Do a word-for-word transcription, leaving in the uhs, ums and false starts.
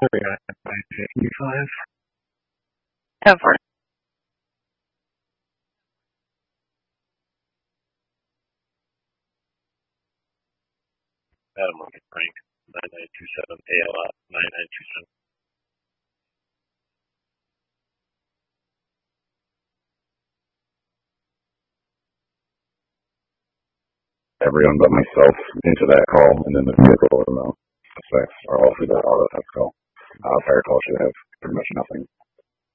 Five. Ever. Adam Lincoln Frank, nine nine two seven, A L F, nine nine two seven. Everyone but myself into that call, and then the vehicle and the suspects are all through that auto text call. Uh, fire call should have pretty much nothing.